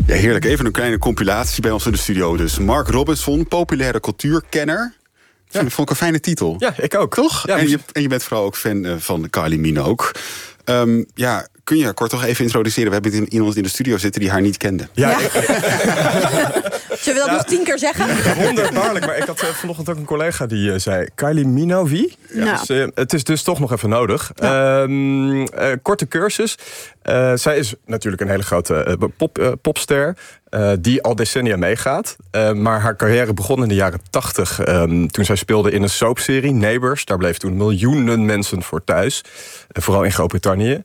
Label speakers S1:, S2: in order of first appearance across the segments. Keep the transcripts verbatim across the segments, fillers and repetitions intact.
S1: Ja, heerlijk. Even een kleine compilatie bij ons in de studio. Dus Mark Robinson, populaire cultuurkenner. Ja. Vond ik een fijne titel.
S2: Ja, ik ook.
S1: Toch?
S2: Ja,
S1: en, je, en je bent vooral ook fan uh, van Kylie Minogue. Um, ja, kun je haar kort toch even introduceren? We hebben iemand in de studio zitten die haar niet kende.
S3: Ja. ja. Zullen we dat ja. nog tien keer zeggen?
S2: Wonderbaarlijk, maar ik had uh, vanochtend ook een collega die uh, zei... Kylie Minogue, wie?
S3: Ja. Ja.
S2: Dus, uh, het is dus toch nog even nodig. Ja. Um, uh, korte cursus. Uh, zij is natuurlijk een hele grote uh, pop, uh, popster... Uh, die al decennia meegaat. Uh, maar haar carrière begon in de jaren tachtig... Um, toen zij speelde in een soapserie, Neighbours. Daar bleef toen miljoenen mensen voor thuis. Uh, vooral in Groot-Brittannië.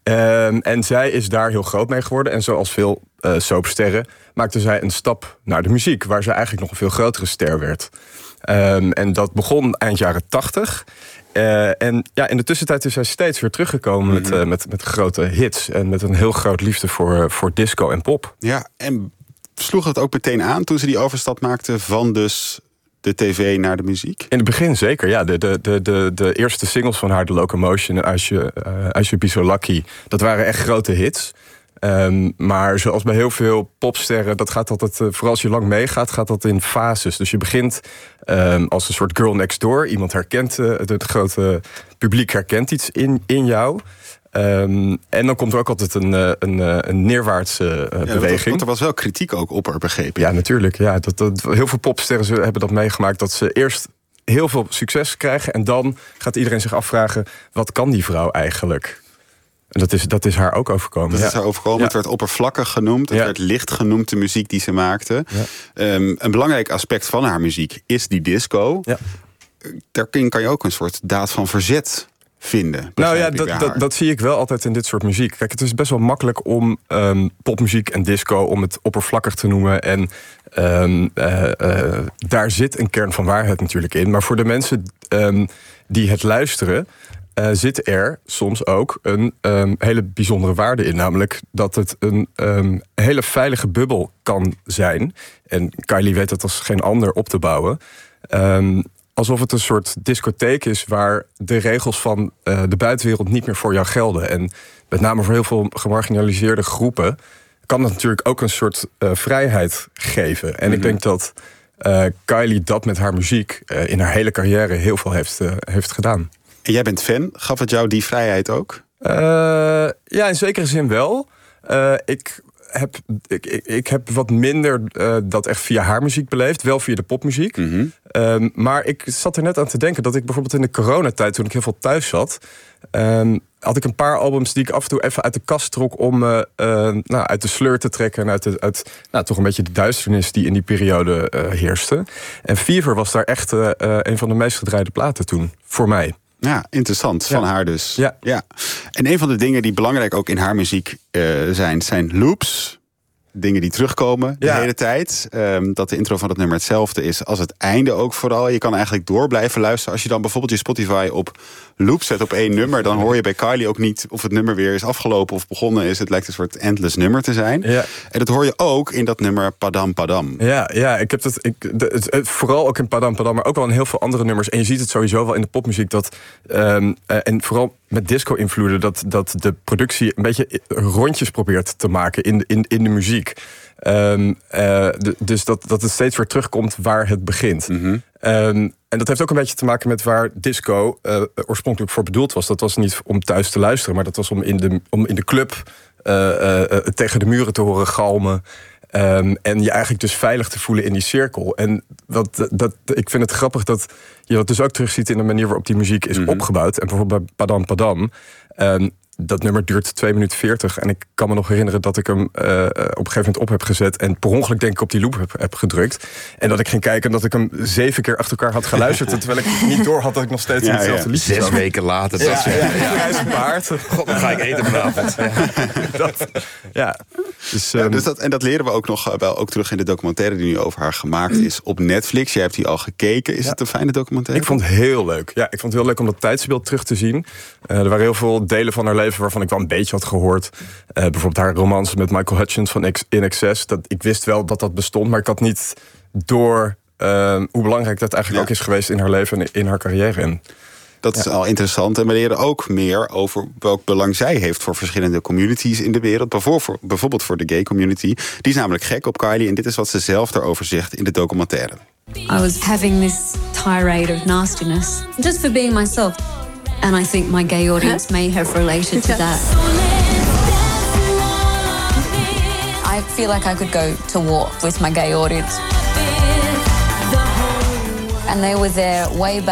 S2: Um, en zij is daar heel groot mee geworden. En zoals veel uh, soapsterren maakte zij een stap naar de muziek... waar zij eigenlijk nog een veel grotere ster werd. Um, en dat begon eind jaren tachtig... Uh, en ja, in de tussentijd is hij steeds weer teruggekomen met, uh, met, met grote hits. En met een heel groot liefde voor, voor disco en pop.
S1: Ja, en sloeg het ook meteen aan toen ze die overstap maakte van dus de tv naar de muziek?
S2: In het begin zeker, ja. De, de, de, de, de eerste singles van haar, The Locomotion en I Should, uh, I Should Be So Lucky... dat waren echt grote hits. Um, maar zoals bij heel veel popsterren, dat gaat altijd, uh, vooral als je lang meegaat, gaat dat in fases. Dus je begint um, als een soort girl next door. Iemand herkent, uh, het, het grote publiek herkent iets in, in jou. Um, en dan komt er ook altijd een, een, een neerwaartse uh,
S1: ja,
S2: beweging.
S1: Want er was wel kritiek ook op haar, begrepen.
S2: Ja, natuurlijk. Ja, dat, dat, heel veel popsterren hebben dat meegemaakt, dat ze eerst heel veel succes krijgen en dan gaat iedereen zich afvragen, wat kan die vrouw eigenlijk? En dat is, dat is haar ook overkomen.
S1: Dat
S2: ja.
S1: is haar overkomen. Ja. Het werd oppervlakkig genoemd. Het
S2: ja.
S1: werd licht genoemd, de muziek die ze maakte. Ja. Um, een belangrijk aspect van haar muziek is die disco. Ja. Daarin kan je ook een soort daad van verzet vinden.
S2: Nou ja, dat, dat, dat zie ik wel altijd in dit soort muziek. Kijk, het is best wel makkelijk om um, popmuziek en disco... om het oppervlakkig te noemen. En um, uh, uh, daar zit een kern van waarheid natuurlijk in. Maar voor de mensen um, die het luisteren... Uh, zit er soms ook een um, hele bijzondere waarde in. Namelijk dat het een um, hele veilige bubbel kan zijn. En Kylie weet dat als geen ander op te bouwen. Um, alsof het een soort discotheek is waar de regels van uh, de buitenwereld niet meer voor jou gelden. En met name voor heel veel gemarginaliseerde groepen kan dat natuurlijk ook een soort uh, vrijheid geven. En mm-hmm. ik denk dat uh, Kylie dat met haar muziek uh, in haar hele carrière heel veel heeft, uh, heeft gedaan.
S1: En jij bent fan. Gaf het jou die vrijheid ook?
S2: Uh, ja, in zekere zin wel. Uh, ik, heb, ik, ik, ik heb wat minder uh, dat echt via haar muziek beleefd. Wel via de popmuziek. Mm-hmm. Um, maar ik zat er net aan te denken dat ik bijvoorbeeld in de coronatijd, toen ik heel veel thuis zat, Um, had ik een paar albums die ik af en toe even uit de kast trok om uh, uh, nou, uit de sleur te trekken en uit, de, uit nou, toch een beetje de duisternis die in die periode uh, heerste. En Fever was daar echt uh, een van de meest gedraaide platen toen, voor mij.
S1: Ja, interessant. Van ja. haar dus.
S2: Ja.
S1: ja. En een van de dingen die belangrijk ook in haar muziek uh, zijn, zijn loops. Dingen die terugkomen de ja. hele tijd. Um, dat de intro van het nummer hetzelfde is als het einde ook vooral. Je kan eigenlijk door blijven luisteren. Als je dan bijvoorbeeld je Spotify op loop zet op één nummer, dan hoor je bij Kylie ook niet of het nummer weer is afgelopen of begonnen is. Het lijkt een soort endless nummer te zijn. Ja. En dat hoor je ook in dat nummer Padam Padam.
S2: Ja, ja ik heb dat ik, de, het, het, vooral ook in Padam Padam, maar ook wel in heel veel andere nummers. En je ziet het sowieso wel in de popmuziek dat um, uh, en vooral met disco-invloeden, dat, dat de productie een beetje rondjes probeert te maken in, in, in de muziek. Um, uh, de, dus dat, dat het steeds weer terugkomt waar het begint. Mm-hmm. Um, en dat heeft ook een beetje te maken met waar disco uh, oorspronkelijk voor bedoeld was. Dat was niet om thuis te luisteren, maar dat was om in de, om in de club uh, uh, uh, tegen de muren te horen galmen. Um, en je eigenlijk dus veilig te voelen in die cirkel. En wat, dat, ik vind het grappig dat je dat dus ook terugziet in de manier waarop die muziek is mm-hmm. opgebouwd. En bijvoorbeeld bij Padam Padam. Um, dat nummer duurt twee minuten veertig. En ik kan me nog herinneren dat ik hem uh, op een gegeven moment op heb gezet. En per ongeluk denk ik op die loop heb, heb gedrukt. En dat ik ging kijken en dat ik hem zeven keer achter elkaar had geluisterd. Terwijl ik niet door had dat ik nog steeds ja, in hetzelfde ja. liedje
S4: Zes
S2: zat.
S4: weken later.
S2: Ja,
S4: Dat
S2: ja,
S4: ja,
S2: ja, ja. paard.
S4: God, dan ga ik eten vanavond. Ja.
S2: dat, ja. Dus, um,
S1: ja, dus dat, en dat leren we ook nog wel ook terug in de documentaire die nu over haar gemaakt is op Netflix. Jij hebt die al gekeken. Is ja. het een fijne documentaire?
S2: Ik vond het heel leuk. Ja, ik vond het heel leuk om dat tijdsbeeld terug te zien. Uh, er waren heel veel delen van haar leven waarvan ik wel een beetje had gehoord. Uh, bijvoorbeeld haar romance met Michael Hutchence van In Excess. Dat, ik wist wel dat dat bestond, maar ik had niet door uh, hoe belangrijk dat eigenlijk ja. ook is geweest in haar leven en in haar carrière. En
S1: Dat is
S2: Ja.
S1: al interessant. En we leren ook meer over welk belang zij heeft voor verschillende communities in de wereld. Bijvoorbeeld, bijvoorbeeld voor de gay community. Die is namelijk gek op Kylie. En dit is wat ze zelf daarover zegt in de documentaire.
S5: I was having this tirade of nastiness just for being myself. And I think my gay audience may have related to that.
S6: I feel like I could go to war with my gay audience. And they were there way back.